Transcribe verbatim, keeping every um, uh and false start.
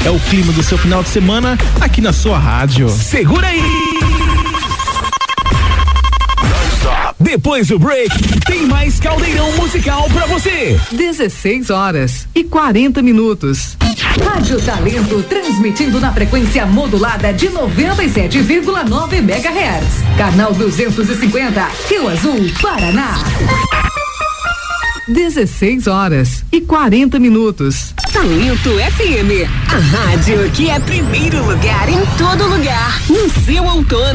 É o clima do seu final de semana aqui na sua rádio. Segura aí! Depois do break, tem mais caldeirão musical pra você. dezesseis horas e quarenta minutos. Rádio Talento, transmitindo na frequência modulada de noventa e sete vírgula nove megahertz. Canal duzentos e cinquenta, Rio Azul, Paraná. dezesseis horas e quarenta minutos. Talento F M, a rádio que é primeiro lugar em todo lugar, no seu outono.